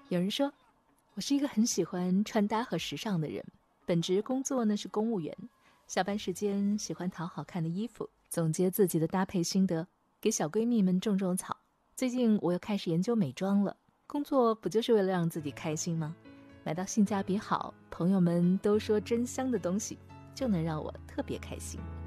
有人说，我是一个很喜欢穿搭和时尚的人，本职工作呢是公务员，下班时间喜欢淘好看的衣服，总结自己的搭配心得，给小闺蜜们种种草。最近我又开始研究美妆了，工作不就是为了让自己开心吗？买到性价比好，朋友们都说真香的东西，就能让我特别开心。